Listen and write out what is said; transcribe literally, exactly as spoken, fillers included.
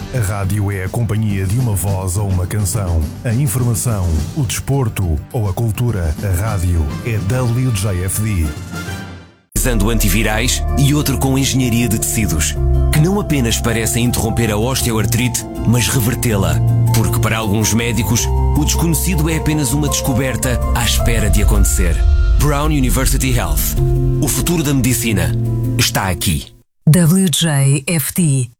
A rádio é a companhia de uma voz ou uma canção. A informação, o desporto ou a cultura. A rádio é W J F D. Usando antivirais e outro com engenharia de tecidos, que não apenas parecem interromper a osteoartrite, mas revertê-la. Porque para alguns médicos, o desconhecido é apenas uma descoberta à espera de acontecer. Brown University Health. O futuro da medicina está aqui. W J F D